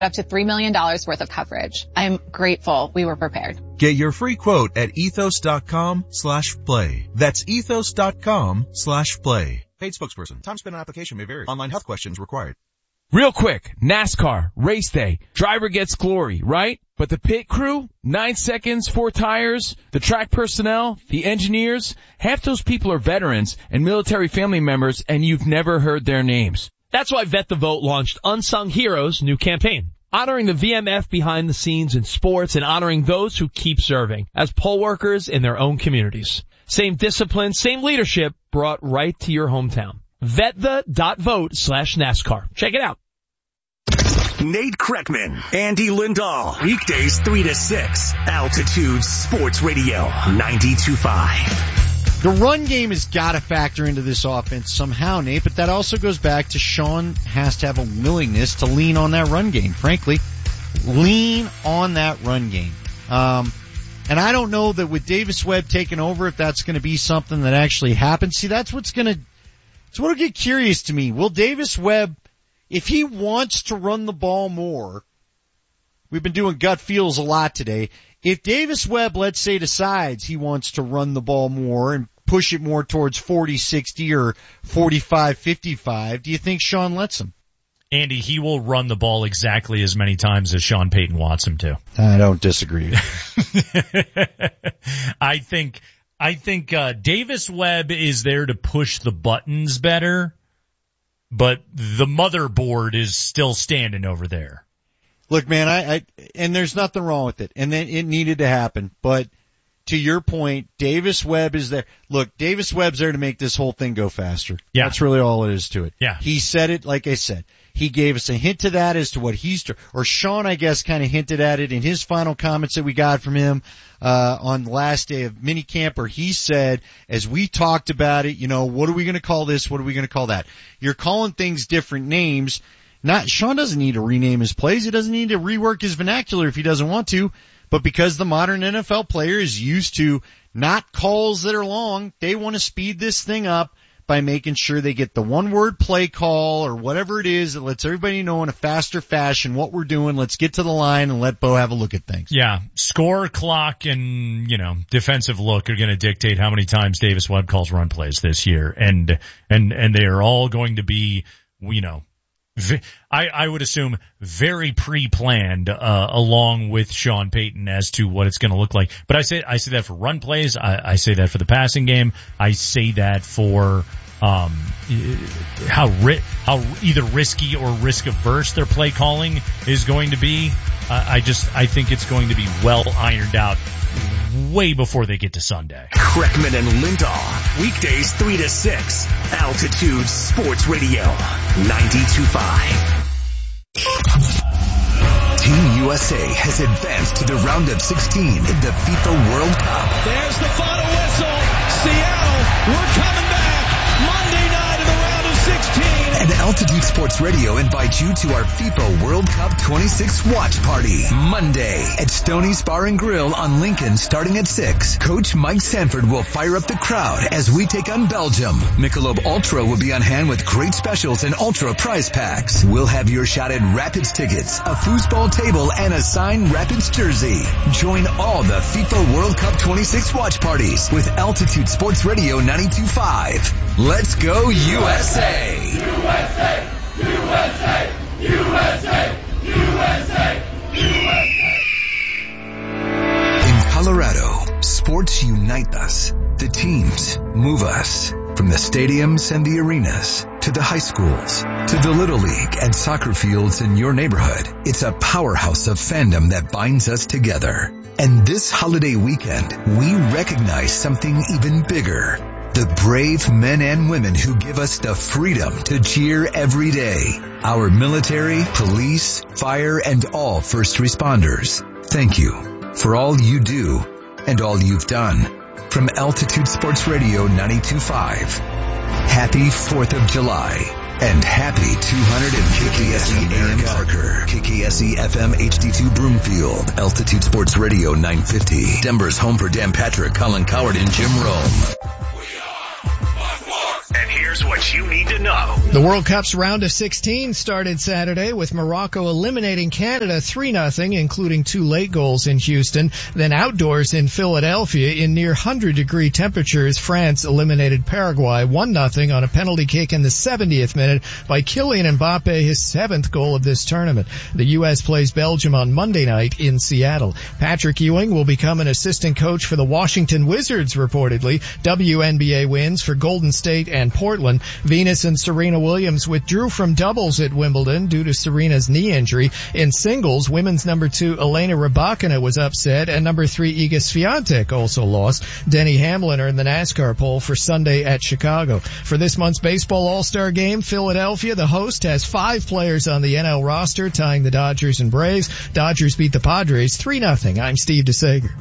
up to $3 million worth of coverage. I'm grateful we were prepared. Get your free quote at ethos.com/play. That's ethos.com/play. Paid spokesperson. Time spent on application may vary. Online health questions required. Real quick, NASCAR, race day. Driver gets glory, right? But the pit crew, 9 seconds, 4 tires, the track personnel, the engineers, half those people are veterans and military family members, and you've never heard their names. That's why Vet the Vote launched Unsung Heroes' new campaign, honoring the VMF behind the scenes in sports and honoring those who keep serving as poll workers in their own communities. Same discipline, same leadership brought right to your hometown. VetThe.vote/NASCAR. Check it out. Nate Kreckman, Andy Lindahl, weekdays 3 to 6, Altitude Sports Radio 92.5. The run game has got to factor into this offense somehow, Nate, but that also goes back to Sean has to have a willingness to lean on that run game, frankly. Lean on that run game. And I don't know that with Davis Webb taking over, if that's going to be something that actually happens. See, that's what'll get curious to me. Will Davis Webb, if he wants to run the ball more, we've been doing gut feels a lot today. If Davis Webb, let's say, decides he wants to run the ball more and push it more towards 40-60 or 45-55, do you think Sean lets him? Andy, he will run the ball exactly as many times as Sean Payton wants him to. I don't disagree. I think Davis Webb is there to push the buttons better, but the motherboard is still standing over there. Look, man, and there's nothing wrong with it, and then it needed to happen, but to your point, Davis Webb is there. Look, Davis Webb's there to make this whole thing go faster. Yeah. That's really all it is to it. Yeah. He said it, like I said. He gave us a hint to that as to what or Sean, I guess, kind of hinted at it in his final comments that we got from him, on the last day of minicamp, where he said, as we talked about it, what are we going to call this? What are we going to call that? You're calling things different names. Sean doesn't need to rename his plays. He doesn't need to rework his vernacular if he doesn't want to. But because the modern NFL player is used to not calls that are long, they want to speed this thing up by making sure they get the one-word play call or whatever it is that lets everybody know in a faster fashion what we're doing. Let's get to the line and let Bo have a look at things. Yeah, score, clock, and, defensive look are going to dictate how many times Davis Webb calls run plays this year. And they are all going to be, I would assume very pre-planned, along with Sean Payton as to what it's going to look like. But I say that for run plays. I say that for the passing game. I say that for, how either risky or risk averse their play calling is going to be. I think it's going to be well ironed out way before they get to Sunday. Kreckman and Lindahl, weekdays 3 to 6, Altitude Sports Radio 92.5. Team USA has advanced to the round of 16 in the FIFA World Cup. There's the final whistle. Seattle, we're coming back. Monday night in the round of 16. And Altitude Sports Radio invites you to our FIFA World Cup 26 watch party. Monday at Stoney's Bar and Grill on Lincoln starting at 6. Coach Mike Sanford will fire up the crowd as we take on Belgium. Michelob Ultra will be on hand with great specials and Ultra prize packs. We'll have your shot at Rapids tickets, a foosball table, and a signed Rapids jersey. Join all the FIFA World Cup 26 watch parties with Altitude Sports Radio 92.5. Let's go USA! USA! USA! USA! USA! USA! In Colorado, sports unite us. The teams move us. From the stadiums and the arenas, to the high schools, to the Little League and soccer fields in your neighborhood, it's a powerhouse of fandom that binds us together. And this holiday weekend, we recognize something even bigger. The brave men and women who give us the freedom to cheer every day. Our military, police, fire, and all first responders. Thank you for all you do and all you've done. From Altitude Sports Radio 92.5, happy 4th of July and happy 250th KKSE AM Parker, KKSE FM HD2 Broomfield, Altitude Sports Radio 950, Denver's home for Dan Patrick, Colin Coward, and Jim Rome. We are Buckhorn. And here Here's what you need to know. The World Cup's round of 16 started Saturday with Morocco eliminating Canada 3-0, including 2 late goals in Houston. Then outdoors in Philadelphia in near 100-degree temperatures, France eliminated Paraguay 1-0 on a penalty kick in the 70th minute by Kylian Mbappe, his 7th goal of this tournament. The U.S. plays Belgium on Monday night in Seattle. Patrick Ewing will become an assistant coach for the Washington Wizards, reportedly. WNBA wins for Golden State and Portland. Venus and Serena Williams withdrew from doubles at Wimbledon due to Serena's knee injury. In singles, women's number 2 Elena Rybakina was upset, and number 3 Iga Swiatek also lost. Denny Hamlin earned the NASCAR pole for Sunday at Chicago. For this month's baseball All-Star game, Philadelphia, the host, has 5 players on the NL roster, tying the Dodgers and Braves. Dodgers beat the Padres 3-0. I'm Steve DeSager.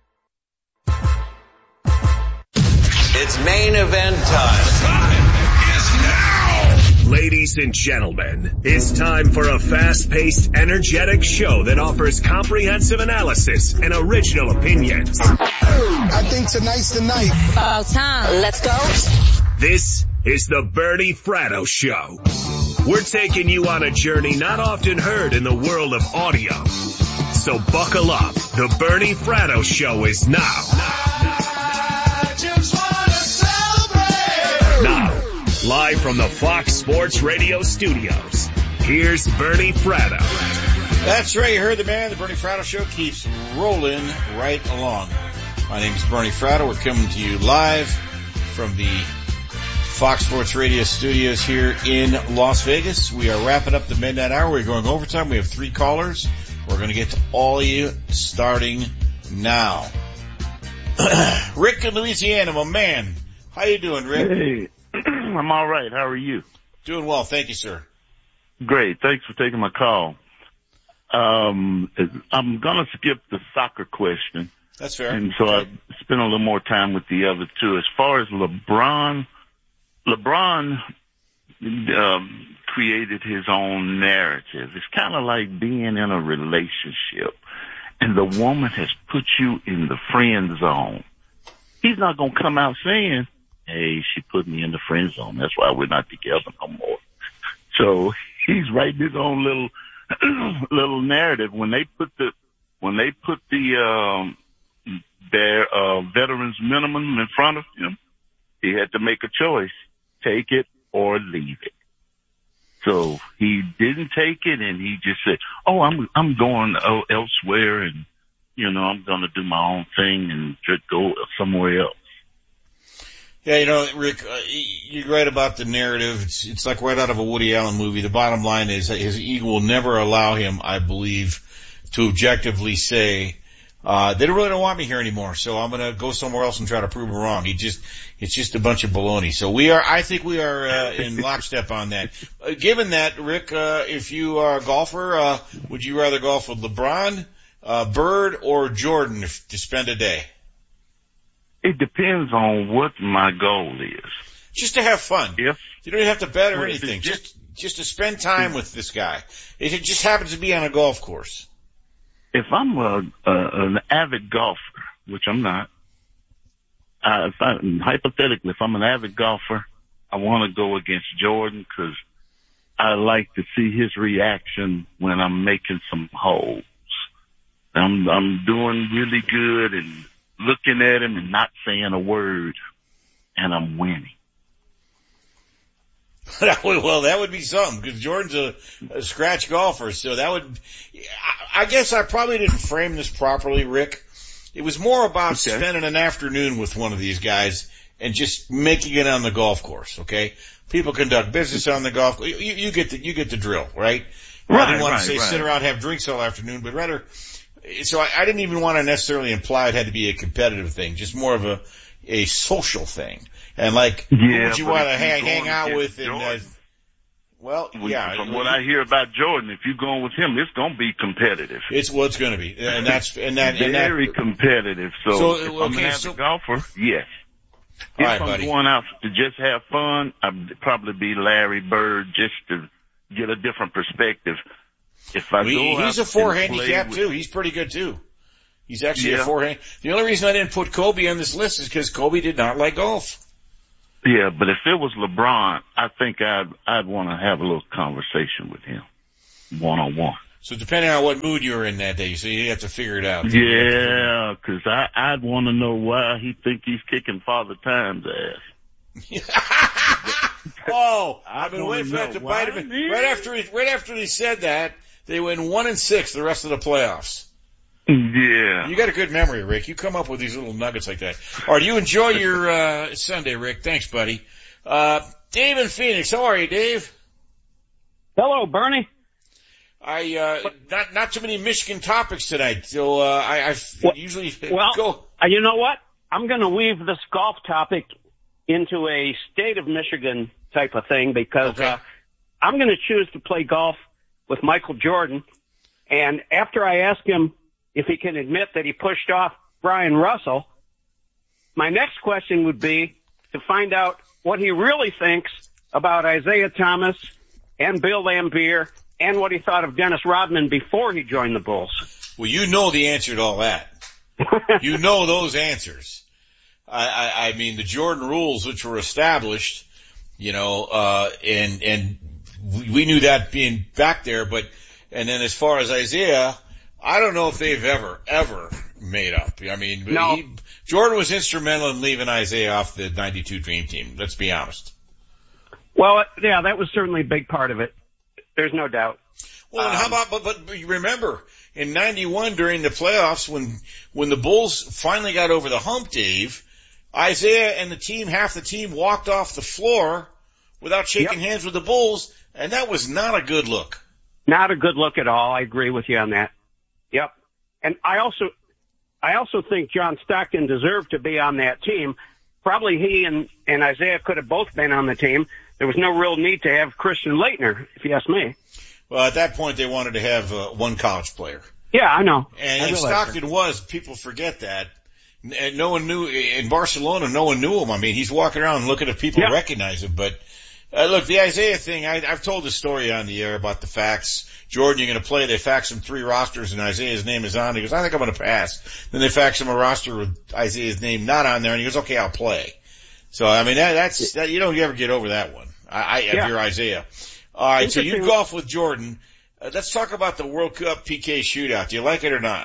It's main event time. Time is now! Ladies and gentlemen, it's time for a fast-paced, energetic show that offers comprehensive analysis and original opinions. I think tonight's the night. About time. Let's go. This is the Bernie Fratto Show. We're taking you on a journey not often heard in the world of audio. So buckle up. The Bernie Fratto Show is now. Now, live from the Fox Sports Radio studios, here's Bernie Fratto. That's right, you heard the man. The Bernie Fratto Show keeps rolling right along. My name is Bernie Fratto. We're coming to you live from the Fox Sports Radio studios here in Las Vegas. We are wrapping up the midnight hour. We're going overtime. We have 3 callers. We're going to get to all of you starting now. Rick in Louisiana, my man. How you doing, Rick? Hey, I'm all right. How are you? Doing well, thank you, sir. Great. Thanks for taking my call. I'm gonna skip the soccer question. That's fair. And so I spend a little more time with the other two. As far as LeBron created his own narrative. It's kind of like being in a relationship and the woman has put you in the friend zone. He's not going to come out saying, hey, she put me in the friend zone. That's why we're not together no more. So he's writing his own little narrative. When they put their veterans minimum in front of him, he had to make a choice, take it or leave it. So he didn't take it, and he just said, oh, I'm going elsewhere, and, I'm going to do my own thing and just go somewhere else. Yeah, Rick, you're right about the narrative. It's like right out of a Woody Allen movie. The bottom line is that his ego will never allow him, I believe, to objectively say, they really don't want me here anymore, so I'm going to go somewhere else and try to prove them wrong. It's just a bunch of baloney. So I think we are in lockstep on that. Given that, Rick, if you are a golfer, would you rather golf with LeBron, Bird, or Jordan to spend a day? It depends on what my goal is. Just to have fun. If you don't have to bet or anything. Just to spend time with this guy. It just happens to be on a golf course. If I'm an avid golfer, which I'm not, hypothetically, if I'm an avid golfer, I want to go against Jordan because I like to see his reaction when I'm making some holes. I'm doing really good and looking at him and not saying a word, and I'm winning. Well, that would be something, because Jordan's a scratch golfer, so I guess I probably didn't frame this properly, Rick. It was more about spending an afternoon with one of these guys and just making it on the golf course, okay? People conduct business on the golf course. You get the drill, right? I didn't want to say sit around and have drinks all afternoon, but rather, so I didn't even want to necessarily imply it had to be a competitive thing, just more of a social thing. And who would you want to hang out with? And, from what I hear about Jordan, if you're going with him, it's going to be competitive. It's going to be, very competitive. So if I'm an avid golfer, yes. If I'm going out to just have fun, I'd probably be Larry Bird, just to get a different perspective. If I he's a 4 handicap too. He's pretty good too. He's actually a 4 hand. The only reason I didn't put Kobe on this list is because Kobe did not like golf. Yeah, but if it was LeBron, I think I'd want to have a little conversation with him, one-on-one. So depending on what mood you were in that day, so you have to figure it out. Yeah, 'cause I'd want to know why he think he's kicking Father Time's ass. Oh, I've been waiting for that to bite him. Right after he said that, they went 1-6 the rest of the playoffs. Yeah. You got a good memory, Rick. You come up with these little nuggets like that. All right, you enjoy your Sunday, Rick. Thanks, buddy. Dave in Phoenix. How are you, Dave? Hello, Bernie. Not too many Michigan topics tonight, so I usually go. You know what? I'm going to weave this golf topic into a state of Michigan type of thing because I'm going to choose to play golf with Michael Jordan. And after I ask him if he can admit that he pushed off Brian Russell, my next question would be to find out what he really thinks about Isaiah Thomas and Bill Laimbeer and what he thought of Dennis Rodman before he joined the Bulls. Well, you know the answer to all that. You know those answers. I mean, the Jordan rules, which were established, and we knew that being back there, and then as far as Isaiah, I don't know if they've ever made up. I mean, no. Jordan was instrumental in leaving Isaiah off the 92 Dream Team. Let's be honest. Well, yeah, that was certainly a big part of it. There's no doubt. Well, and how about, but you remember in 91 during the playoffs when the Bulls finally got over the hump, Dave, Isaiah and half the team walked off the floor without shaking hands with the Bulls, and that was not a good look. Not a good look at all. I agree with you on that. Yep. And I also think John Stockton deserved to be on that team. Probably he and Isaiah could have both been on the team. There was no real need to have Christian Laettner, if you ask me. Well, at that point, they wanted to have one college player. Yeah, I know. And Stockton people forget that. And no one knew, in Barcelona, no one knew him. I mean, he's walking around looking if people recognize him. But, look, the Isaiah thing, I've told the story on the air about the fax. Jordan, you're going to play. They fax him 3 rosters and Isaiah's name is on. He goes, I think I'm going to pass. Then they fax him a roster with Isaiah's name not on there and he goes, okay, I'll play. So, I mean, that's you don't ever get over that one. If you're Isaiah. All right, so you golf with Jordan. Let's talk about the World Cup PK shootout. Do you like it or not?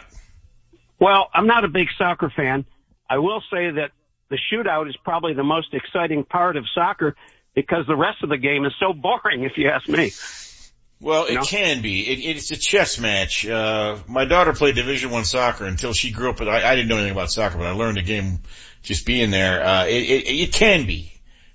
Well, I'm not a big soccer fan. I will say that the shootout is probably the most exciting part of soccer because the rest of the game is so boring, if you ask me. Well, it can be. It's a chess match. My daughter played Division I soccer until she grew up. I didn't know anything about soccer, but I learned the game just being there. It can be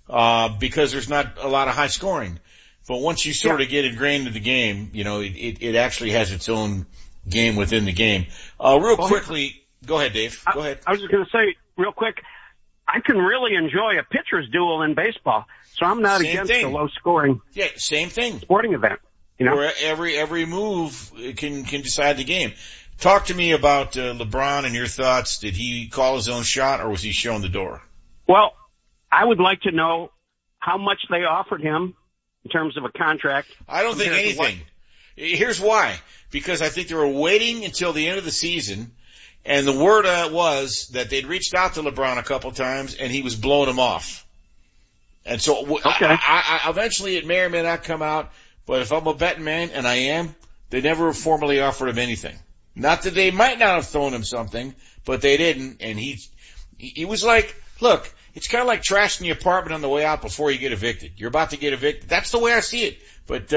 because there's not a lot of high scoring. But once you sort of get ingrained in the game, it actually has its own game within the game. Quickly, go ahead, Dave. Go ahead. I was just going to say, real quick, I can really enjoy a pitcher's duel in baseball, so I'm not against a low-scoring same thing. Sporting event. Where every move can decide the game. Talk to me about LeBron and your thoughts. Did he call his own shot, or was he shown the door? Well, I would like to know how much they offered him in terms of a contract. I don't think anything. Here's why. Because I think they were waiting until the end of the season, and the word was that they'd reached out to LeBron a couple times, and he was blowing them off. And so eventually it may or may not come out, but if I'm a betting man, and I am, they never formally offered him anything. Not that they might not have thrown him something, but they didn't, and he was like, look, it's kind of like trashing the apartment on the way out before you get evicted. You're about to get evicted. That's the way I see it. But,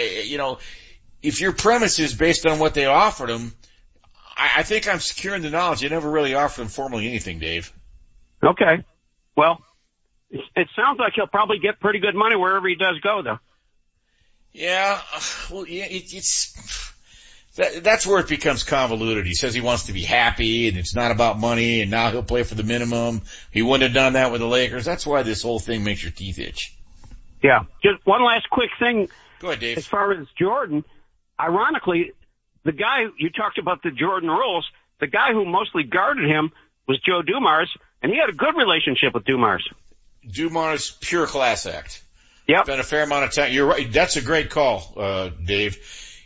if your premise is based on what they offered him, I think I'm secure in the knowledge they never really offered him formally anything, Dave. Okay. Well, it sounds like he'll probably get pretty good money wherever he does go, though. Yeah. Well, yeah, that's where it becomes convoluted. He says he wants to be happy and it's not about money and now he'll play for the minimum. He wouldn't have done that with the Lakers. That's why this whole thing makes your teeth itch. Yeah. Just one last quick thing. Go ahead, Dave. As far as Jordan, ironically, the guy, you talked about the Jordan rules, the guy who mostly guarded him was Joe Dumars, and he had a good relationship with Dumars. Dumars, pure class act. Yep. Spent a fair amount of time. You're right. That's a great call, Dave.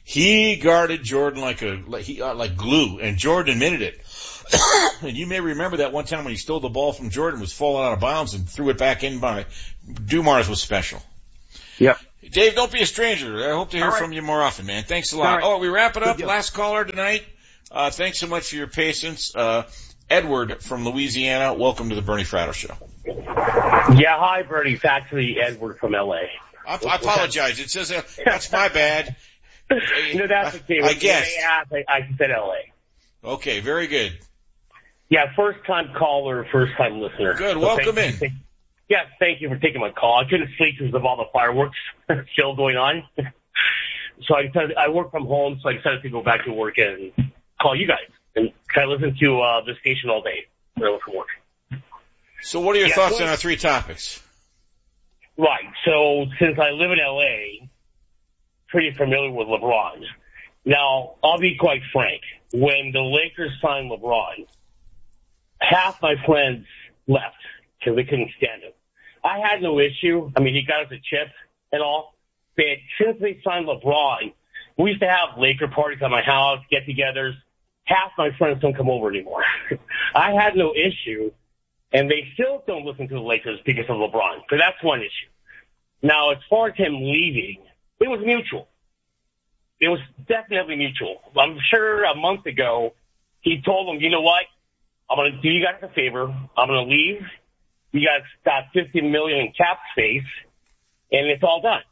He guarded Jordan like glue, and Jordan admitted it. And you may remember that one time when he stole the ball from Jordan, was falling out of bounds, and threw it back in by Dumars was special. Yep. Dave, don't be a stranger. I hope to hear from you more often, man. Thanks a lot. Right. Oh, we wrap it up. Last caller tonight. Thanks so much for your patience. Edward from Louisiana, welcome to the Bernie Fratto Show. Yeah, hi, Bernie. It's actually Edward from L.A. I apologize. It says that's my bad. No, that's okay. I guess. I said L.A. Okay, very good. Yeah, first-time caller, first-time listener. Good. Welcome in. Yes, thank you for taking my call. I couldn't sleep because of all the fireworks still going on. So I work from home, so I decided to go back to work and call you guys and kind of listen to the station all day when I work from work. So what are your thoughts on our three topics? Right. So since I live in L.A., pretty familiar with LeBron. Now, I'll be quite frank. When the Lakers signed LeBron, half my friends left because they couldn't stand him. I had no issue. I mean, he got us a chip and all. But since they signed LeBron, we used to have Laker parties at my house, get-togethers. Half my friends don't come over anymore. I had no issue, and they still don't listen to the Lakers because of LeBron. So that's one issue. Now, as far as him leaving, it was mutual. It was definitely mutual. I'm sure a month ago, he told them, you know what? I'm going to do you guys a favor. I'm going to leave. You guys got $50 million in cap space, and it's all done.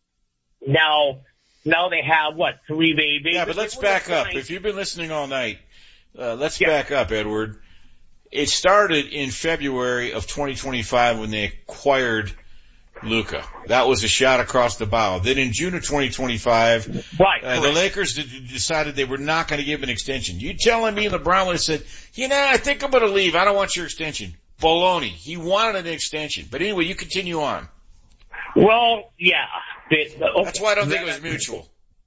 Now they have, what, 3 babies? Yeah, but let's back up. If you've been listening all night, let's back up, Edward. It started in February of 2025 when they acquired Luka. That was a shot across the bow. Then in June of 2025, the Lakers decided they were not going to give an extension. You telling me LeBron would have said, I think I'm going to leave. I don't want your extension. Baloney. He wanted an extension. But anyway, you continue on. Well, yeah. That's why I don't think it was mutual.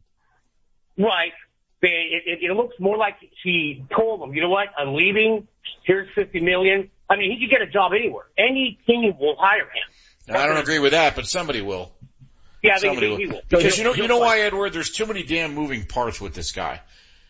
Right. It looks more like he told him, you know what, I'm leaving. Here's $50 million. I mean, he could get a job anywhere. Any team will hire him. I don't agree with that, but somebody will. Yeah, he will. Because you know why, Edward? There's too many damn moving parts with this guy.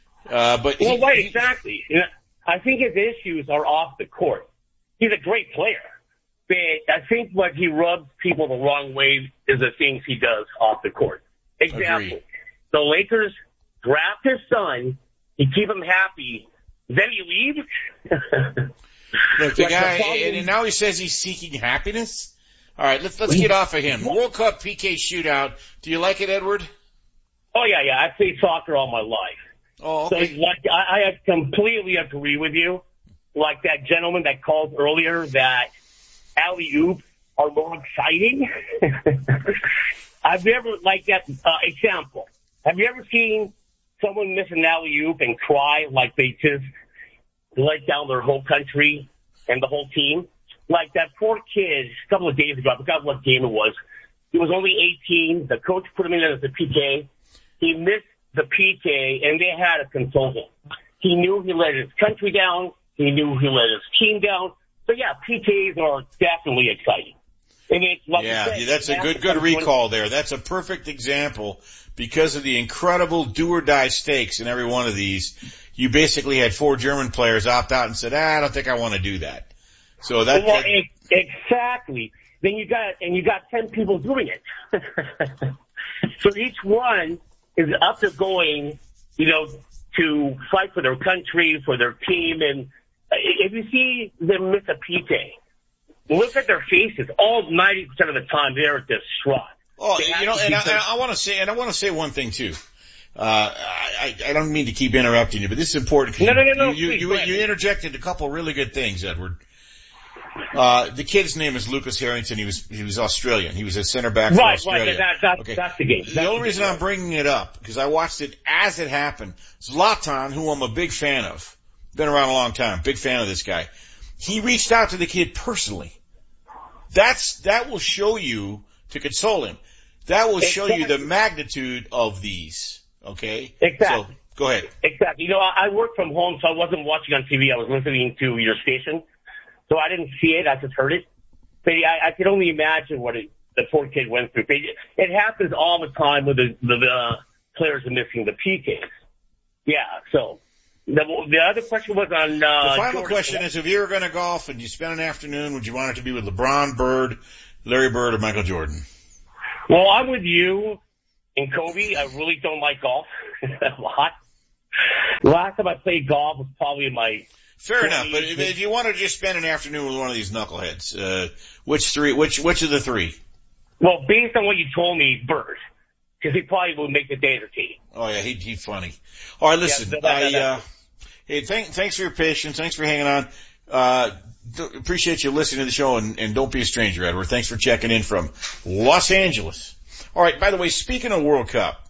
Exactly. I think his issues are off the court. He's a great player. But I think what he rubs people the wrong way is the things he does off the court. Example, Agreed. The Lakers draft his son, you keep him happy, then you leave? Look, the guy, and now he says he's seeking happiness? All right, let's get off of him. World Cup PK shootout. Do you like it, Edward? Oh, yeah. I played soccer all my life. Oh, okay. So, I completely agree with you. Like that gentleman that called earlier that alley-oops are more exciting. I've never, like that example, have you ever seen someone miss an alley-oop and cry like they just let down their whole country and the whole team? Like that poor kid a couple of days ago, I forgot what game it was. He was only 18. The coach put him in as a PK. He missed the PK, and they had to console him. He knew he let his country down. He knew he let his team down. So, yeah, PKs are definitely exciting. And it's like that's a good recall there. That's a perfect example because of the incredible do-or-die stakes in every one of these. You basically had 4 German players opt out and said, I don't think I want to do that. So exactly. Then you got 10 people doing it. So each one is up to going, to fight for their country, for their team. And if you see them miss a PK, look at their faces. All 90% of the time, they're distraught. Oh, I want to say one thing too. I don't mean to keep interrupting you, but this is important. No. You interjected a couple really good things, Edward. The kid's name is Lucas Harrington. He was Australian. He was a center back for Australia. Right. That's the game. The only reason I'm bringing it up, because I watched it as it happened, Zlatan, who I'm a big fan of, been around a long time, big fan of this guy. He reached out to the kid personally. That will show you, to console him, that will show you the magnitude of these, okay? Exactly. So, go ahead. Exactly. I work from home, so I wasn't watching on TV. I was listening to your station. So I didn't see it. I just heard it. But I could only imagine what the poor kid went through. It happens all the time with the players are missing the PKs. Yeah, so the other question was on the final question is, if you were going to golf and you spent an afternoon, would you want it to be with LeBron, Bird, Larry Bird, or Michael Jordan? Well, I'm with you and Kobe. I really don't like golf a lot. The last time I played golf was probably in my... Fair enough, but if you want to just spend an afternoon with one of these knuckleheads, which of the three? Well, based on what you told me, Bird, because he probably would make the Data team. Oh yeah, he's funny. All right, listen, hey, thanks for your patience, thanks for hanging on. Appreciate you listening to the show, and don't be a stranger, Edward. Thanks for checking in from Los Angeles. All right, by the way, speaking of World Cup,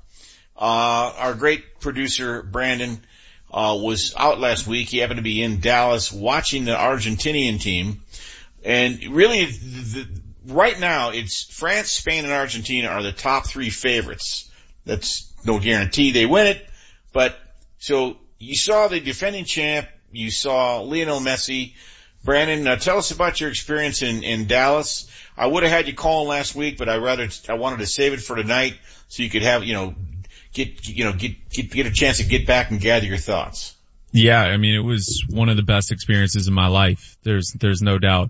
our great producer Brandon was out last week. He happened to be in Dallas watching the Argentinian team. And really, right now, it's France, Spain, and Argentina are the top three favorites. That's no guarantee they win it. But, so, you saw the defending champ. You saw Lionel Messi. Brandon, tell us about your experience in Dallas. I would have had you call last week, but I wanted to save it for tonight so you could have, get a chance to get back and gather your thoughts. Yeah, I mean, it was one of the best experiences in my life. There's no doubt.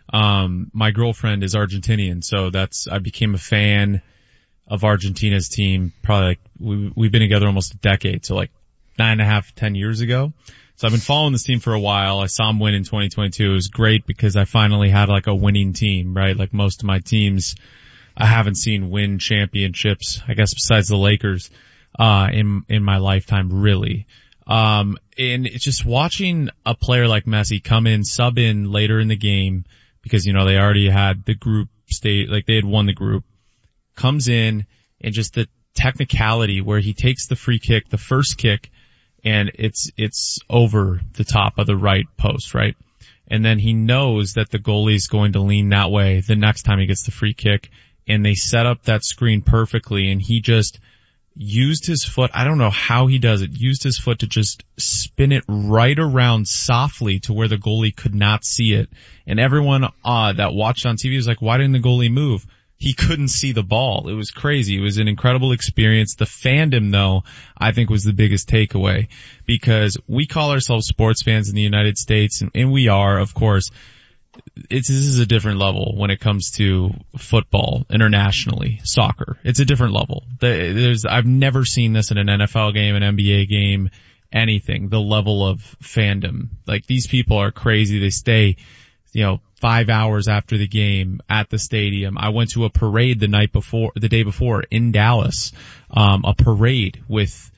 My girlfriend is Argentinian, so I became a fan of Argentina's team probably we've been together almost a decade, so 9.5, 10 years ago. So I've been following this team for a while. I saw them win in 2022. It was great because I finally had a winning team, right? Like most of my teams, I haven't seen win championships, I guess besides the Lakers, in my lifetime, really. And it's just watching a player like Messi come in, sub in later in the game because, they already had the group state, they had won the group, comes in and just the technicality where he takes the free kick, the first kick, and it's over the top of the right post, right? And then he knows that the goalie is going to lean that way the next time he gets the free kick, and they set up that screen perfectly, and he just used his foot, I don't know how he does it, used his foot to just spin it right around softly to where the goalie could not see it. And everyone that watched on TV was like, why didn't the goalie move? He couldn't see the ball. It was crazy. It was an incredible experience. The fandom, though, I think was the biggest takeaway because we call ourselves sports fans in the United States, and we are, of course. This is a different level when it comes to football internationally, soccer. It's a different level. I've never seen this in an NFL game, an NBA game, anything. The level of fandom. These people are crazy. They stay, 5 hours after the game at the stadium. I went to a parade the day before in Dallas, a parade with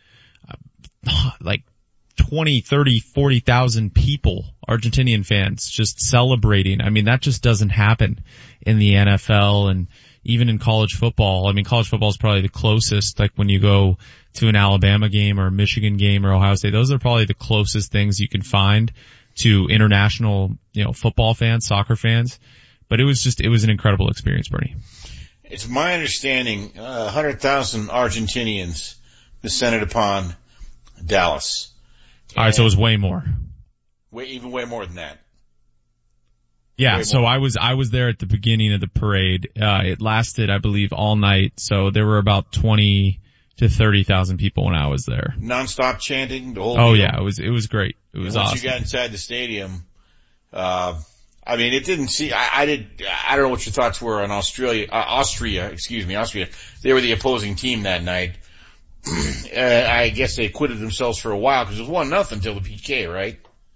20, 30, 40,000 people, Argentinian fans, just celebrating. I mean, that just doesn't happen in the NFL and even in college football. I mean, college football is probably the closest, when you go to an Alabama game or a Michigan game or Ohio State, those are probably the closest things you can find to international, football fans, soccer fans. But it was an incredible experience, Bernie. It's my understanding, 100,000 Argentinians descended upon Dallas. All right, so it was way more. Way more than that. Yeah, so I was there at the beginning of the parade. It lasted, I believe, all night. So there were about 20 to 30,000 people when I was there. Non-stop chanting the whole deal? Yeah, it was great. It was awesome. Once you got inside the stadium, I mean, it didn't see, I don't know what your thoughts were on Austria. They were the opposing team that night. I guess they acquitted themselves for a while because it was 1-0 until the PK, right?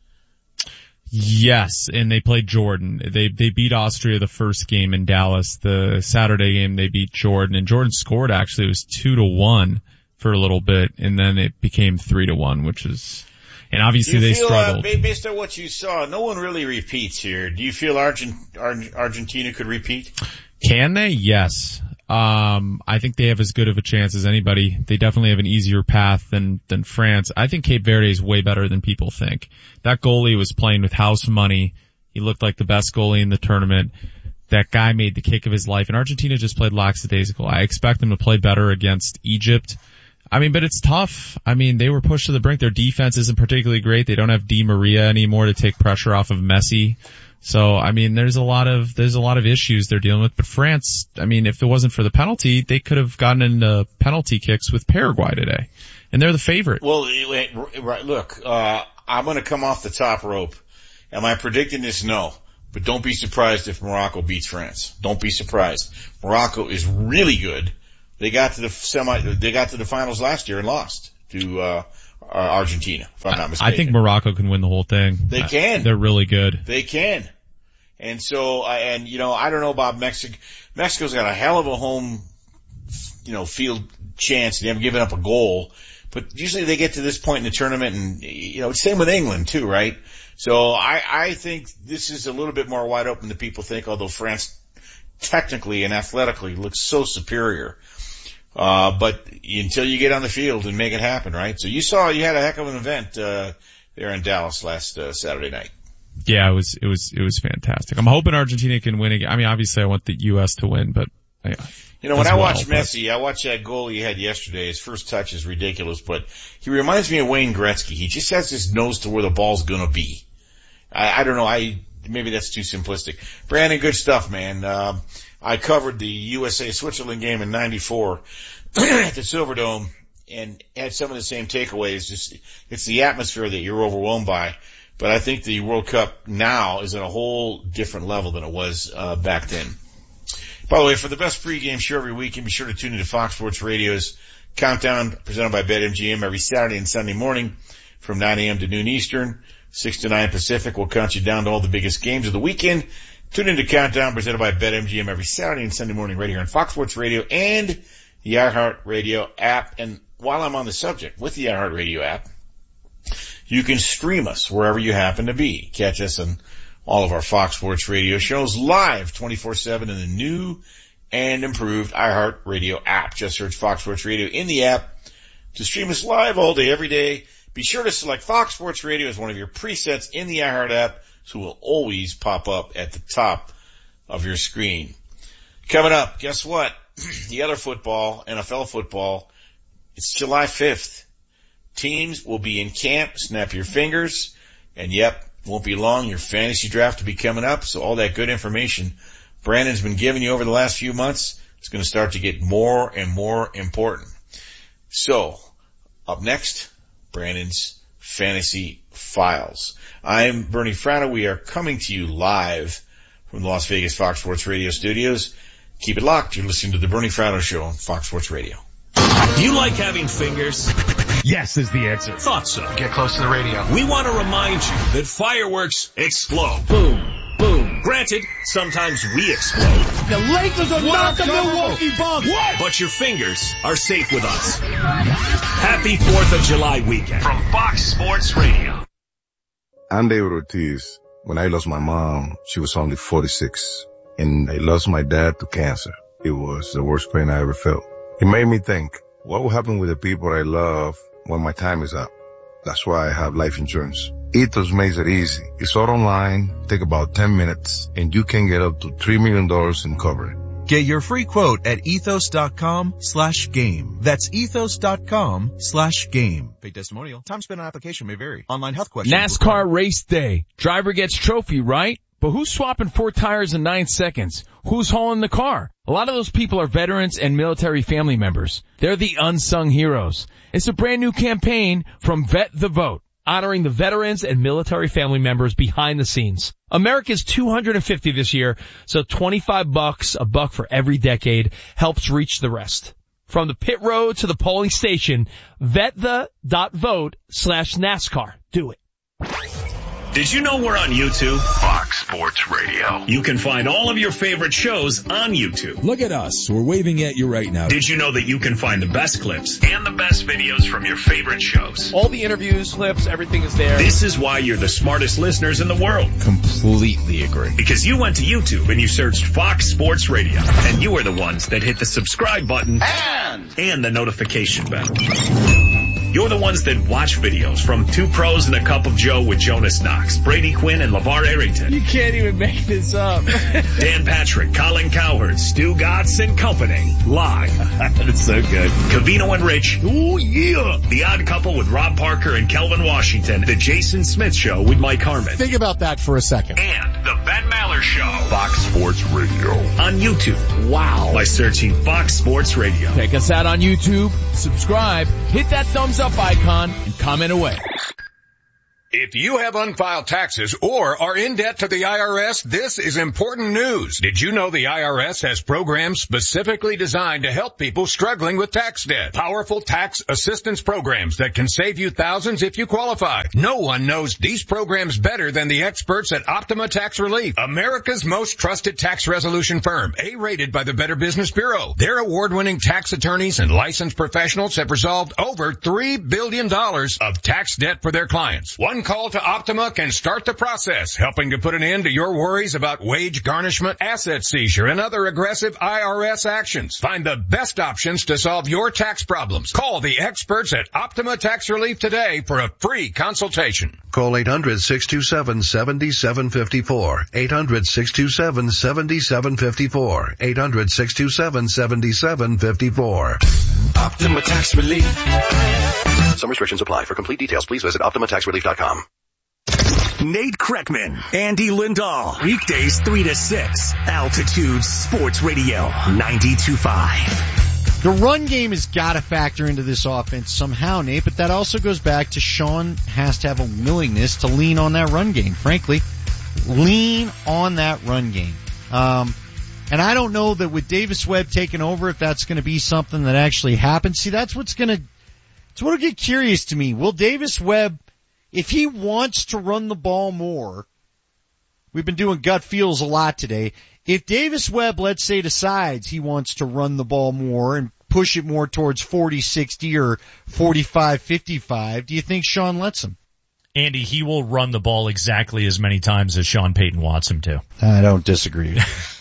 Yes, and they played Jordan. They beat Austria the first game in Dallas. The Saturday game they beat Jordan, and Jordan scored actually. It was 2-1 for a little bit, and then it became 3-1, which is, and obviously they struggled. Based on what you saw, no one really repeats here. Do you feel Argentina could repeat? Can they? Yes. I think they have as good of a chance as anybody. They definitely have an easier path than France. I think Cape Verde is way better than people think. That goalie was playing with house money. He looked like the best goalie in the tournament. That guy made the kick of his life, and Argentina just played lackadaisical. I expect them to play better against Egypt. I mean, but it's tough. I mean, they were pushed to the brink. Their defense isn't particularly great. They don't have Di Maria anymore to take pressure off of Messi. So, I mean, there's a lot of issues they're dealing with. But France, I mean, if it wasn't for the penalty, they could have gotten into penalty kicks with Paraguay today. And they're the favorite. Well, right, look, I'm going to come off the top rope. Am I predicting this? No. But don't be surprised if Morocco beats France. Don't be surprised. Morocco is really good. They got to the finals last year and lost to Argentina, if I'm not mistaken. I think Morocco can win the whole thing. They can. They're really good. They can. And so, I don't know about Mexico. Mexico's got a hell of a home, field chance. They haven't given up a goal. But usually they get to this point in the tournament and, same with England too, right? So I think this is a little bit more wide open than people think, although France technically and athletically looks so superior. But until you get on the field and make it happen, right? So you had a heck of an event, there in Dallas last, Saturday night. Yeah, it was fantastic. I'm hoping Argentina can win again. I mean, obviously I want the U.S. to win, but when I watch Messi, I watch that goal he had yesterday. His first touch is ridiculous, but he reminds me of Wayne Gretzky. He just has his nose to where the ball's gonna be. I don't know. Maybe that's too simplistic. Brandon, good stuff, man. I covered the USA-Switzerland game in '94 at the Silverdome and had some of the same takeaways. It's the atmosphere that you're overwhelmed by. But I think the World Cup now is at a whole different level than it was back then. By the way, for the best pregame show every weekend, be sure to tune into Fox Sports Radio's Countdown, presented by BetMGM every Saturday and Sunday morning from 9 a.m. to noon Eastern, 6 to 9 Pacific. We'll count you down to all the biggest games of the weekend. Tune into Countdown, presented by BetMGM every Saturday and Sunday morning right here on Fox Sports Radio and the iHeartRadio app. And while I'm on the subject, with the iHeartRadio app, you can stream us wherever you happen to be. Catch us on all of our Fox Sports Radio shows live 24/7 in the new and improved iHeartRadio app. Just search Fox Sports Radio in the app to stream us live all day, every day. Be sure to select Fox Sports Radio as one of your presets in the iHeart app, so it will always pop up at the top of your screen. Coming up, guess what? The other football, NFL football, it's July 5th. Teams will be in camp. Snap your fingers. And yep, won't be long. Your fantasy draft will be coming up. So all that good information Brandon's been giving you over the last few months, it's going to start to get more and more important. So up next, Brandon's Fantasy Files. I'm Bernie Frano. We are coming to you live from the Las Vegas Fox Sports Radio studios. Keep it locked. You're listening to the Bernie Frano Show on Fox Sports Radio. You like having fingers? Yes is the answer. Thought so. Get close to the radio. We want to remind you that fireworks explode. Boom, boom. Granted, sometimes we explode. The Lakers are not the Milwaukee Bucks. What? But your fingers are safe with us. Happy 4th of July weekend from Fox Sports Radio. I'm David Ortiz. When I lost my mom, she was only 46. And I lost my dad to cancer. It was the worst pain I ever felt. It made me think, what will happen with the people I love when my time is up? That's why I have life insurance. Ethos makes it easy. It's all online, take about 10 minutes, and you can get up to $3 million in coverage. Get your free quote at ethos.com/game. That's ethos.com/game. Paid testimonial. Time spent on application may vary. Online health questions. NASCAR race day. Driver gets trophy, right? But who's swapping 4 tires in 9 seconds? Who's hauling the car? A lot of those people are veterans and military family members. They're the unsung heroes. It's a brand new campaign from Vet the Vote, honoring the veterans and military family members behind the scenes. America's 250 this year, so $25, a buck for every decade, helps reach the rest. From the pit road to the polling station, VetThe.vote/NASCAR. Do it. Did you know we're on YouTube? Fox Sports Radio. You can find all of your favorite shows on YouTube. Look at us. We're waving at you right now. Did you know that you can find the best clips and the best videos from your favorite shows? All the interviews, clips, everything is there. This is why you're the smartest listeners in the world. Completely agree. Because you went to YouTube and you searched Fox Sports Radio. And you are the ones that hit the subscribe button and the notification bell. You're the ones that watch videos from Two Pros and a Cup of Joe with Jonas Knox, Brady Quinn, and LeVar Arrington. You can't even make this up. Dan Patrick, Colin Cowherd, Stu Gatz, and company. Live. That's so good. Covino and Rich. Ooh, yeah. The Odd Couple with Rob Parker and Kelvin Washington. The Jason Smith Show with Mike Harmon. Think about that for a second. And the Ben Maller Show. Fox Sports Radio. On YouTube. Wow. By searching Fox Sports Radio. Check us out on YouTube, subscribe, hit that thumbs up icon, and comment away. If you have unfiled taxes or are in debt to the IRS, this is important news. Did you know the IRS has programs specifically designed to help people struggling with tax debt? Powerful tax assistance programs that can save you thousands if you qualify. No one knows these programs better than the experts at Optima Tax Relief, America's most trusted tax resolution firm, A-rated by the Better Business Bureau. Their award-winning tax attorneys and licensed professionals have resolved over $3 billion of tax debt for their clients. One call to Optima can start the process, helping to put an end to your worries about wage garnishment, asset seizure, and other aggressive IRS actions. Find the best options to solve your tax problems. Call the experts at Optima Tax Relief today for a free consultation. Call 800-627-7754. 800-627-7754. 800-627-7754. Optima Tax Relief. Some restrictions apply. For complete details, please visit OptimaTaxRelief.com. Nate Kreckman, Andy Lindahl. Weekdays 3 to 6. Altitude Sports Radio 92.5. The run game has got to factor into this offense somehow, Nate, but that also goes back to Sean has to have a willingness to lean on that run game. Frankly, lean on that run game. And I don't know that with Davis Webb taking over, if that's going to be something that actually happens. See, that's what'll get curious to me. Will Davis Webb, if he wants to run the ball more, we've been doing gut feels a lot today. If Davis Webb, let's say, decides he wants to run the ball more and push it more towards 40-60 or 45-55, do you think Sean lets him? Andy, he will run the ball exactly as many times as Sean Payton wants him to. I don't disagree.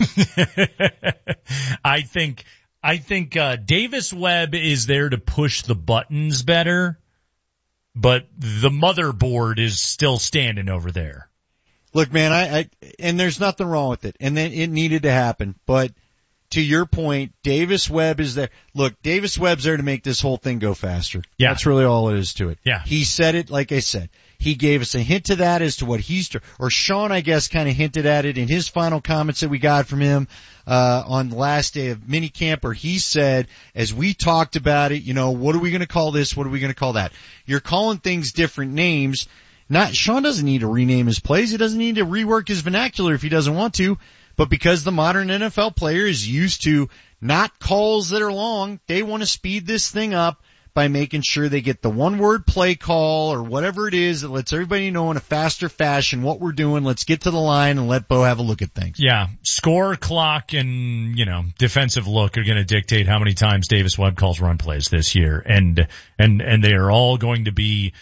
I think Davis Webb is there to push the buttons better, but the motherboard is still standing over there. Look, man, and there's nothing wrong with it, and then it needed to happen, but to your point, Davis Webb is there. Look, Davis Webb's there to make this whole thing go faster. Yeah. That's really all it is to it. Yeah. He said it, like I said. He gave us a hint to that as to what or Sean, I guess, kind of hinted at it in his final comments that we got from him, on the last day of minicamp, where he said, as we talked about it, what are we going to call this? What are we going to call that? You're calling things different names. Sean doesn't need to rename his plays. He doesn't need to rework his vernacular if he doesn't want to. But because the modern NFL player is used to not calls that are long, they want to speed this thing up by making sure they get the one-word play call or whatever it is that lets everybody know in a faster fashion what we're doing. Let's get to the line and let Bo have a look at things. Yeah, score, clock, and, defensive look are going to dictate how many times Davis Webb calls run plays this year. And they are all going to be,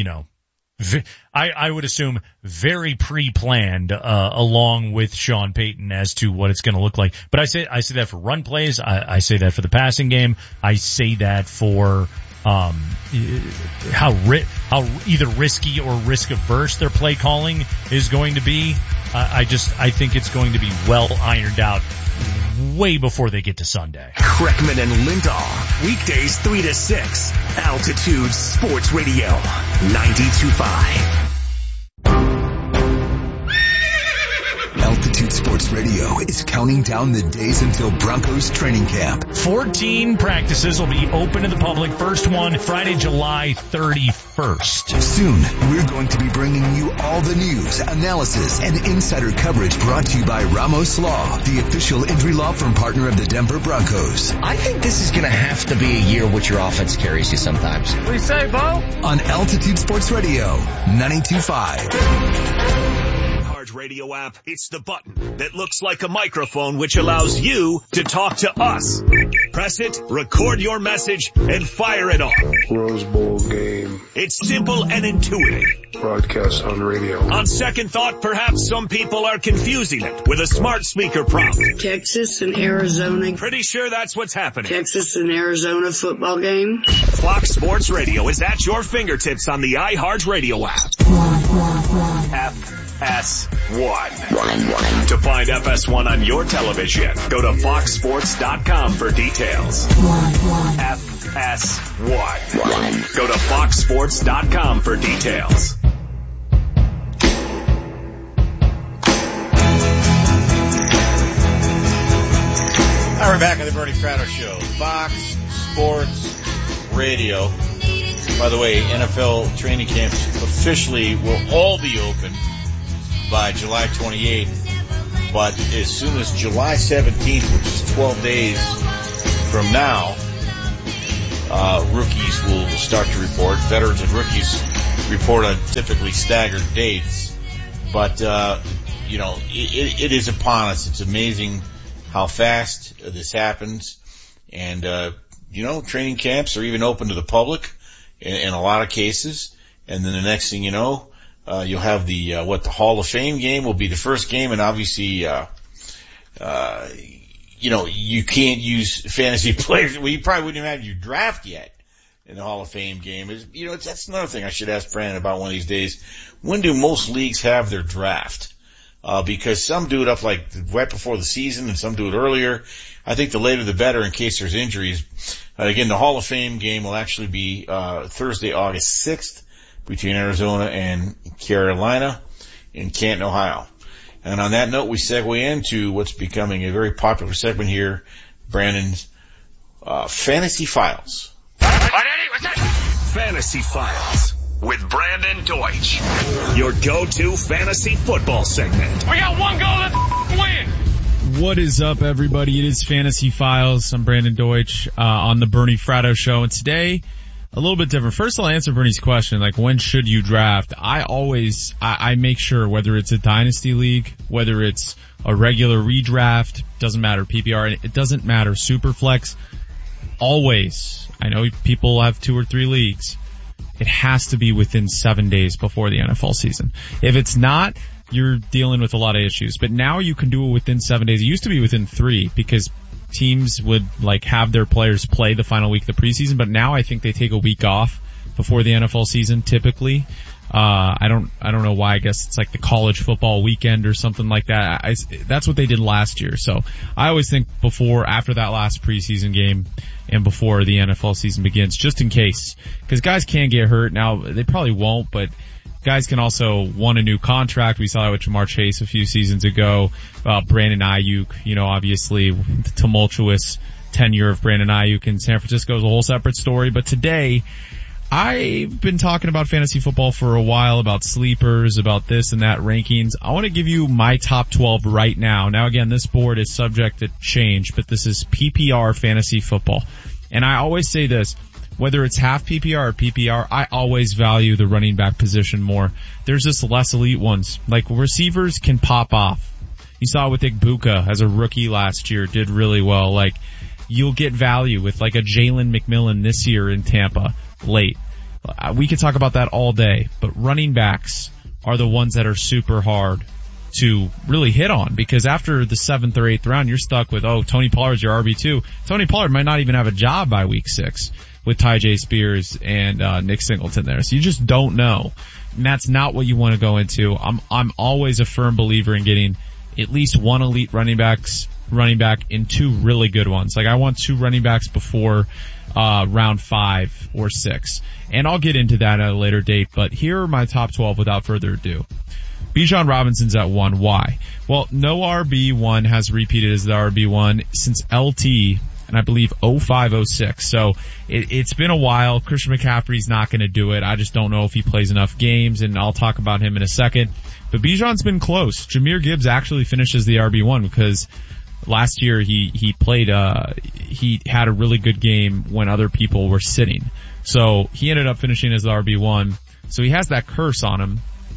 I would assume very pre-planned, along with Sean Payton as to what it's going to look like. But I say that for run plays. I say that for the passing game. I say that for, how either risky or risk averse their play calling is going to be. I think it's going to be well ironed out way before they get to Sunday. Kreckman and Lindahl. Weekdays 3 to 6. Altitude Sports Radio 92.5. Altitude Sports Radio is counting down the days until Broncos training camp. 14 practices will be open to the public. First one, Friday, July 31st. Soon, we're going to be bringing you all the news, analysis, and insider coverage brought to you by Ramos Law, the official injury law firm partner of the Denver Broncos. I think this is going to have to be a year which your offense carries you sometimes. What do you say, Bo? On Altitude Sports Radio, 92.5. Radio app, it's the button that looks like a microphone which allows you to talk to us. Press it, record your message, and fire it off. Rose Bowl game FM. It's simple and intuitive. Broadcast on radio. On second thought, perhaps some people are confusing it with a smart speaker prompt. Texas and Arizona. Pretty sure that's what's happening. Texas and Arizona football game. Fox Sports Radio is at your fingertips on the iHeart Radio app. FS1. To find FS1 on your television, go to foxsports.com for details. FS1. Go to foxsports.com for details. All right, we're back on the Bernie Fratto Show. Fox Sports Radio. By the way, NFL training camps officially will all be open by July 28th. But as soon as July 17th, which is 12 days from now, rookies will start to report. Veterans and rookies report on typically staggered dates. But, it is upon us. It's amazing how fast this happens. And, training camps are even open to the public in a lot of cases. And then the next thing you know, you'll have the Hall of Fame game will be the first game. And obviously, you can't use fantasy players. Well, you probably wouldn't even have your draft yet in the Hall of Fame game. That's another thing I should ask Brandon about one of these days. When do most leagues have their draft? Because some do it up like right before the season and some do it earlier. I think the later the better in case there's injuries. Again, the Hall of Fame game will actually be, Thursday, August 6th between Arizona and Carolina in Canton, Ohio. And on that note, we segue into what's becoming a very popular segment here, Brandon's, Fantasy Files. Fantasy Files with Brandon Deutsch, your go-to fantasy football segment. We got one goal, let's win! What is up, everybody? It is Fantasy Files. I'm Brandon Deutsch, on the Bernie Fratto Show, and today, a little bit different. First, I'll answer Bernie's question, like, when should you draft? I make sure, whether it's a dynasty league, whether it's a regular redraft, doesn't matter, PPR, it doesn't matter, Superflex, always. I know people have 2 or 3 leagues. It has to be within 7 days before the NFL season. If it's not, you're dealing with a lot of issues. But now you can do it within 7 days. It used to be within 3 because teams would have their players play the final week of the preseason, but now I think they take a week off before the NFL season typically. I don't know why. I guess it's like the college football weekend or something like that. That's what they did last year. So I always think after that last preseason game and before the NFL season begins, just in case, because guys can get hurt. Now they probably won't, but guys can also want a new contract. We saw that with Jamar Chase a few seasons ago. Brandon Ayuk, obviously the tumultuous tenure of Brandon Ayuk in San Francisco is a whole separate story. But today, I've been talking about fantasy football for a while, about sleepers, about this and that rankings. I want to give you my top 12 right now. Now again, this board is subject to change, but this is PPR fantasy football. And I always say this, whether it's half PPR or PPR, I always value the running back position more. There's just less elite ones. Like receivers can pop off. You saw it with Igbuka as a rookie last year, did really well. Like you'll get value with like a Jalen McMillan this year in Tampa late. We could talk about that all day, but running backs are the ones that are super hard to really hit on because after the 7th or 8th round, you're stuck with, Tony Pollard's your RB2. Tony Pollard might not even have a job by week 6 with Tyjae Spears and Nick Singleton there. So you just don't know. And that's not what you want to go into. I'm always a firm believer in getting at least one elite running back in 2 really good ones. Like I want 2 running backs before round 5 or 6. And I'll get into that at a later date, but here are my top 12 without further ado. Bijan Robinson's at 1. Why? Well, no RB1 has repeated as the RB1 since LT, and I believe 05-06. So it's been a while. Christian McCaffrey's not going to do it. I just don't know if he plays enough games, and I'll talk about him in a second. But Bijan's been close. Jahmyr Gibbs actually finishes the RB1 because last year he played, he had a really good game when other people were sitting. So he ended up finishing as the RB1. So he has that curse on him.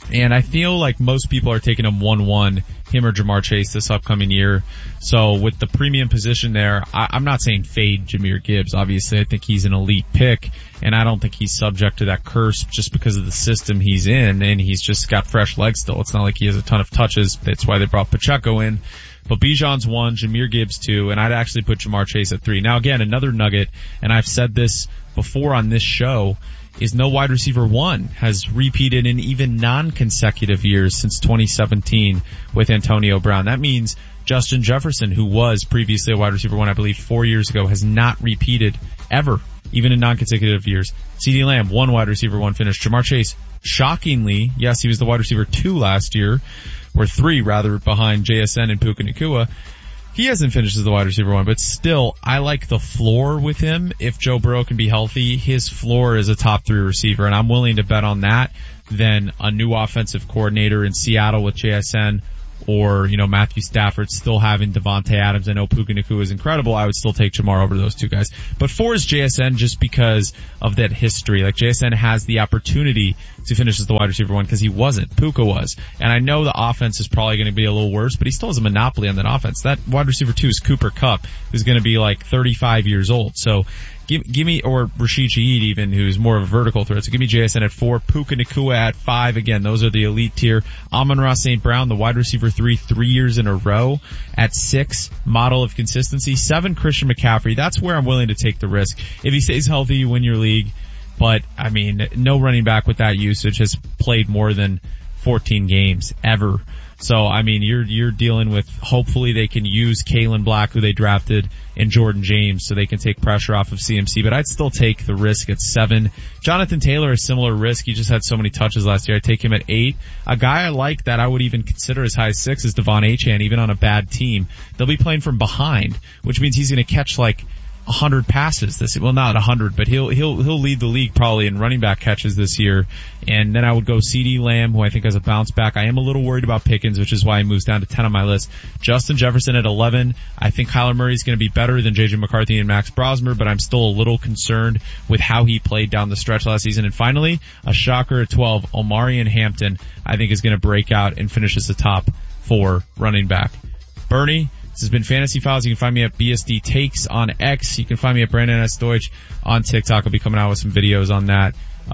And I feel like most people are taking him 1-1, him or Jamar Chase this upcoming year. So with the premium position there, I'm not saying fade Jahmyr Gibbs. Obviously, I think he's an elite pick, and I don't think he's subject to that curse just because of the system he's in, and he's just got fresh legs still. It's not like he has a ton of touches. That's why they brought Pacheco in. But Bijan's 1, Jahmyr Gibbs 2, and I'd actually put Jamar Chase at 3. Now again, another nugget, and I've said this before on this show, is no wide receiver 1 has repeated in even non-consecutive years since 2017 with Antonio Brown. That means Justin Jefferson, who was previously a wide receiver 1, I believe 4 years ago, has not repeated ever, even in non-consecutive years. CeeDee Lamb, 1 wide receiver 1 finish. Jamar Chase, shockingly, yes, he was the wide receiver 2 last year, or 3 rather, behind JSN and Puka Nacua. He hasn't finished as the wide receiver 1, but still, I like the floor with him. If Joe Burrow can be healthy, his floor is a top 3 receiver, and I'm willing to bet on that than a new offensive coordinator in Seattle with JSN, or, Matthew Stafford still having Devontae Adams. I know Puka Nacua is incredible. I would still take Jamar over those 2 guys. But 4 is JSN just because of that history. Like, JSN has the opportunity to finish as the wide receiver 1 because he wasn't. Puka was. And I know the offense is probably going to be a little worse, but he still has a monopoly on that offense. That wide receiver 2 is Cooper Kupp, who's going to be like 35 years old. So, Give me, or Rashid Shaheed even, who's more of a vertical threat. So give me JSN at 4, Puka Nacua at 5. Again, those are the elite tier. Amon-Ra St. Brown, the wide receiver 3 years in a row at 6, model of consistency. 7, Christian McCaffrey. That's where I'm willing to take the risk. If he stays healthy, you win your league. But, I mean, no running back with that usage has played more than 14 games ever. So, I mean, you're dealing with, hopefully they can use Kalen Black, who they drafted, and Jordan James, so they can take pressure off of CMC, but I'd still take the risk at 7. Jonathan Taylor, a similar risk. He just had so many touches last year. I'd take him at 8. A guy I like that I would even consider as high as 6 is Devon Achane, even on a bad team. They'll be playing from behind, which means he's gonna catch like 100 passes well, not 100, but he'll lead the league probably in running back catches this year. And then I would go CeeDee Lamb, who I think has a bounce back. I am a little worried about Pickens, which is why he moves down to 10 on my list. Justin Jefferson at 11. I think Kyler Murray is going to be better than JJ McCarthy and Max Brosmer, but I'm still a little concerned with how he played down the stretch last season. And finally, a shocker at 12, Omarion Hampton, I think is going to break out and finish as the top 4 running back. Bernie, this has been Fantasy Files. You can find me at BSD Takes on X. You can find me at Brandon S. Deutsch on TikTok. I'll be coming out with some videos on that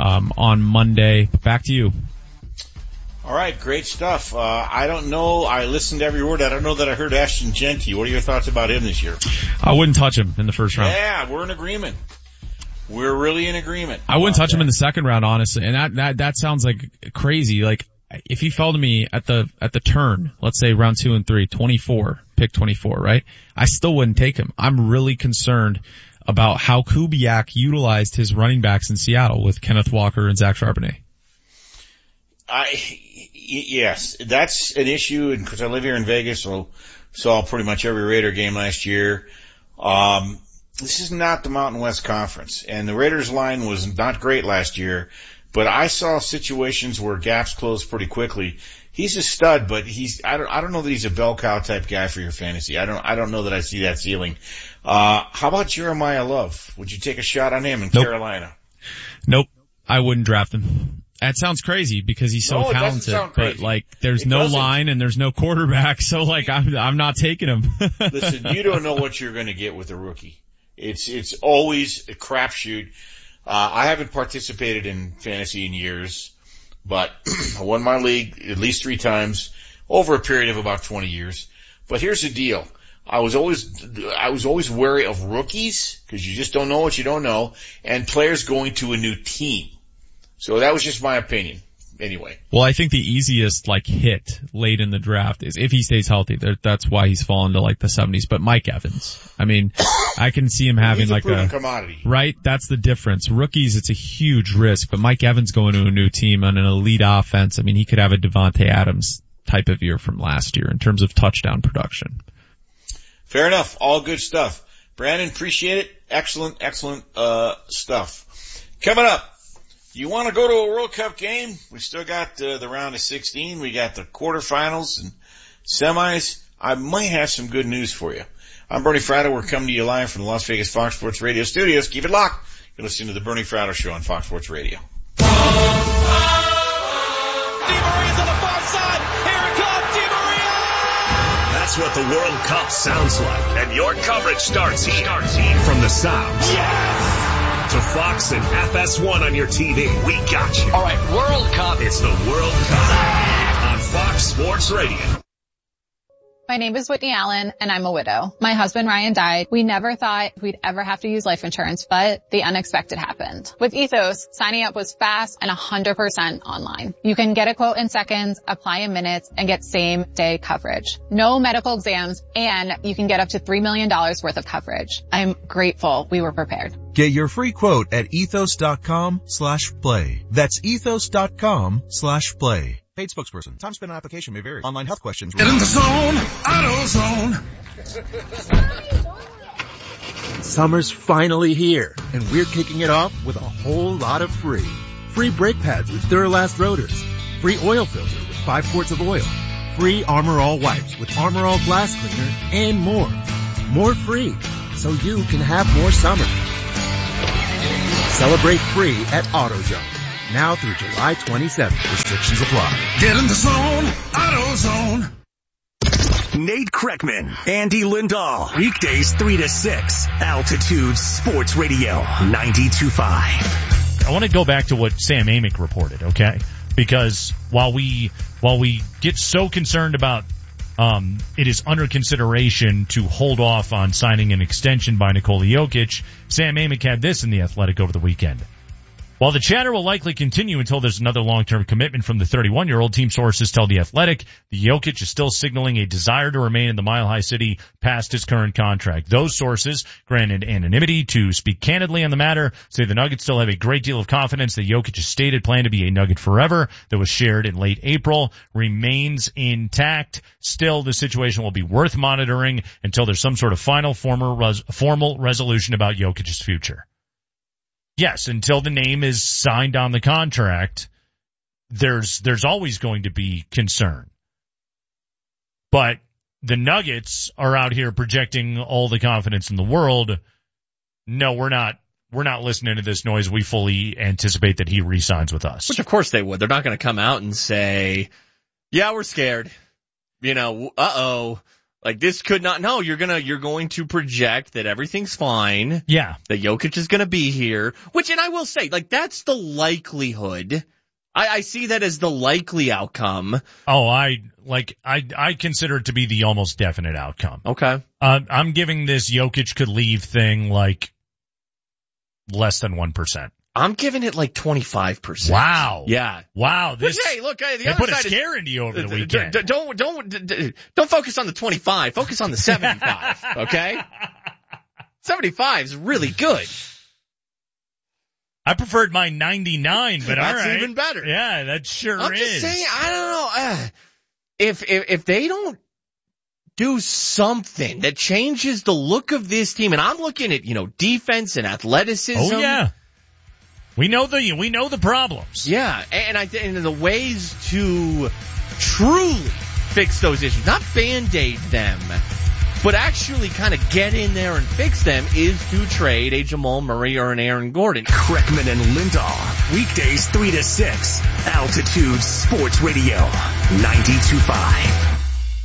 on Monday. Back to you. All right, great stuff. I don't know. I listened to every word. I don't know that I heard Ashton Jeanty. What are your thoughts about him this year? I wouldn't touch him in the first round. Yeah, we're in agreement. We're really in agreement. I wouldn't touch him in the second round, honestly. And that sounds like crazy. Like, if he fell to me at the turn, let's say round 2 and 3, 24, pick 24, right? I still wouldn't take him. I'm really concerned about how Kubiak utilized his running backs in Seattle with Kenneth Walker and Zach Charbonnet. Yes, that's an issue, and because I live here in Vegas, so saw pretty much every Raider game last year. This is not the Mountain West Conference, and the Raiders line was not great last year. But I saw situations where gaps closed pretty quickly. He's a stud, but I don't know that he's a bell cow type guy for your fantasy. I don't know that I see that ceiling. How about Jeremiah Love? Would you take a shot on him in Carolina? Nope. I wouldn't draft him. That sounds crazy because he's so talented, but like there's no line and there's no quarterback, so like I'm not taking him. Listen, you don't know what you're going to get with a rookie. It's always a crapshoot. I haven't participated in fantasy in years, but I won my league at least 3 times over a period of about 20 years. But here's the deal. I was always wary of rookies because you just don't know what you don't know, and players going to a new team. So that was just my opinion. Anyway. Well, I think the easiest hit late in the draft is if he stays healthy. That's why he's fallen to the 70s. But Mike Evans, I mean, I can see him having a commodity. Right? That's the difference. Rookies, it's a huge risk, but Mike Evans going to a new team on an elite offense, I mean, he could have a Devontae Adams type of year from last year in terms of touchdown production. Fair enough. All good stuff. Brandon, appreciate it. Excellent stuff. Coming up. You want to go to a World Cup game? We still got the round of 16. We got the quarterfinals and semis. I might have some good news for you. I'm Bernie Fratto. We're coming to you live from the Las Vegas Fox Sports Radio studios. Keep it locked. You're listening to the Bernie Fratto Show on Fox Sports Radio. That's what the World Cup sounds like. And your coverage starts here. From the sounds. Yes! To Fox and FS1 on your TV. We got you. All right, World Cup. It's the World Cup on Fox Sports Radio. My name is Whitney Allen, and I'm a widow. My husband Ryan died. We never thought we'd ever have to use life insurance, but the unexpected happened. With Ethos, signing up was fast and 100% online. You can get a quote in seconds, apply in minutes, and get same-day coverage. No medical exams, and you can get up to $3 million worth of coverage. I'm grateful we were prepared. Get your free quote at ethos.com/play. That's ethos.com/play. Paid spokesperson. Time spent on application may vary. Online health questions. Get in the zone, AutoZone. Summer's finally here, and we're kicking it off with a whole lot of free. Free brake pads with Duralast rotors. Free oil filter with 5 quarts of oil. Free Armor All wipes with Armor All glass cleaner, and more. More free, so you can have more summer. Celebrate free at AutoZone. Now through July 27th. Restrictions apply. Get in the zone, AutoZone. Nate Kreckman, Andy Lindahl. Weekdays 3 to 6. Altitude Sports Radio 92.5. I want to go back to what Sam Amick reported, okay? Because while we get so concerned about it is under consideration to hold off on signing an extension by Nikola Jokic, Sam Amick had this in The Athletic over the weekend. While the chatter will likely continue until there's another long-term commitment from the 31-year-old, team sources tell The Athletic the Jokic is still signaling a desire to remain in the Mile High City past his current contract. Those sources, granted anonymity to speak candidly on the matter, say the Nuggets still have a great deal of confidence that Jokic's stated plan to be a Nugget forever that was shared in late April remains intact. Still, the situation will be worth monitoring until there's some sort of final formal resolution about Jokic's future. Yes, until the name is signed on the contract, there's always going to be concern. But the Nuggets are out here projecting all the confidence in the world. No, we're not listening to this noise. We fully anticipate that he re-signs with us. Which of course they would. They're not going to come out and say, yeah, we're scared. Like this could not, no, you're going to project that everything's fine. Yeah. That Jokic is going to be here, and I will say, like, that's the likelihood. I see that as the likely outcome. Oh, I consider it to be the almost definite outcome. Okay. I'm giving this Jokic could leave thing like less than 1%. I'm giving it like 25%. Wow. Yeah. Wow. Hey, look, the they other put a side scare into you over the weekend. Don't focus on the 25. Focus on the 75. Okay? 75 is really good. I preferred my 99, but all right. That's even better. Yeah, that sure is. I'm just saying, I don't know. If they don't do something that changes the look of this team, and I'm looking at, defense and athleticism. Oh, yeah. We know the problems. Yeah, and the ways to truly fix those issues, not Band-Aid them, but actually kind of get in there and fix them, is to trade a Jamal Murray or an Aaron Gordon. Kreckman and Lindahl. Weekdays 3 to 6. Altitude Sports Radio 92.5.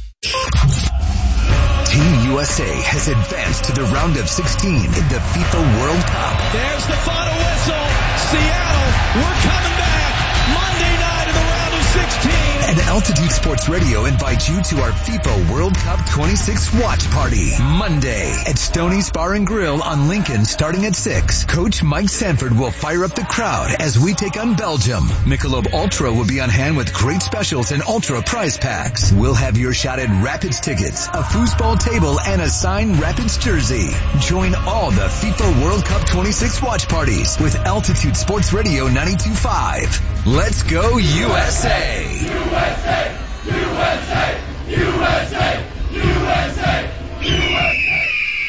Team USA has advanced to the round of 16 in the FIFA World Cup. There's the final whistle. Seattle, we're coming back. Monday night in the round of 16. And Altitude Sports Radio invites you to our FIFA World Cup 26 watch party. Monday at Stoney's Bar and Grill on Lincoln starting at 6. Coach Mike Sanford will fire up the crowd as we take on Belgium. Michelob Ultra will be on hand with great specials and Ultra prize packs. We'll have your shot at Rapids tickets, a foosball table, and a signed Rapids jersey. Join all the FIFA World Cup 26 watch parties with Altitude Sports Radio 92.5. Let's go USA! USA! USA! USA! USA! USA!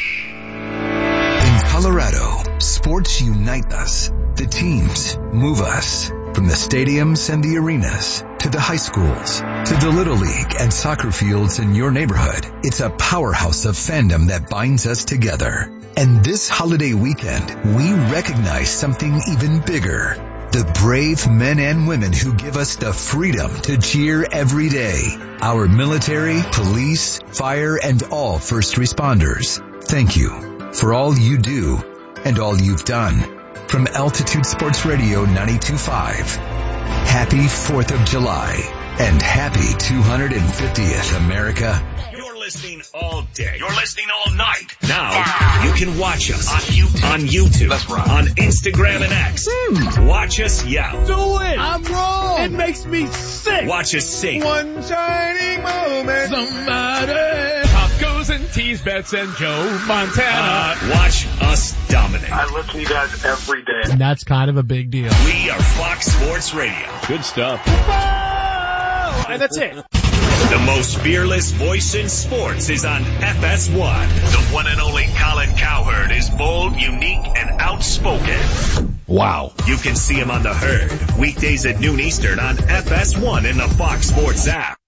In Colorado, sports unite us. The teams move us. From the stadiums and the arenas, to the high schools, to the Little League and soccer fields in your neighborhood, it's a powerhouse of fandom that binds us together. And this holiday weekend, we recognize something even bigger. The brave men and women who give us the freedom to cheer every day. Our military, police, fire, and all first responders. Thank you for all you do and all you've done. From Altitude Sports Radio 92.5, happy 4th of July and happy 250th, America. You're listening all day. You're listening all night. Now, you can watch us on YouTube, That's right. on Instagram and X. Watch us yell. Do it! I'm wrong! It makes me sick! Watch us sing. One shining moment. Somebody. Tacos and teas, bets and Joe Montana. Watch us dominate. I listen to you guys every day. And that's kind of a big deal. We are Fox Sports Radio. Good stuff. And that's it. The most fearless voice in sports is on FS1. The one and only Colin Cowherd is bold, unique, and outspoken. Wow. You can see him on The Herd, weekdays at noon Eastern on FS1 in the Fox Sports app.